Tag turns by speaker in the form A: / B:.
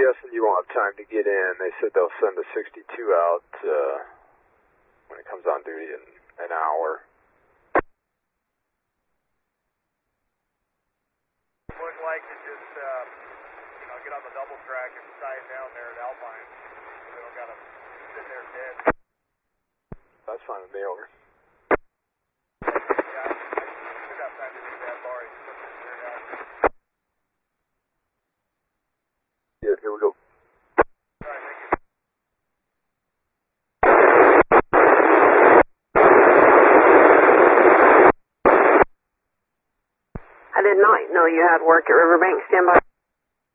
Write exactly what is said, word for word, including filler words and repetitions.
A: guessing you won't have time to get in. They said they'll send a sixty-two out uh, when it comes on duty in an hour.
B: Look like to just, uh, you know, get on the double track and tie it down there at Alpine. So they don't got to sit there dead.
A: That's fine with me, over.
B: Yeah, I should have time to do that, Barry. Put this there down.
A: Yeah, here we go.
B: All right, thank you.
C: I did not know you had work at Riverbank. Stand by.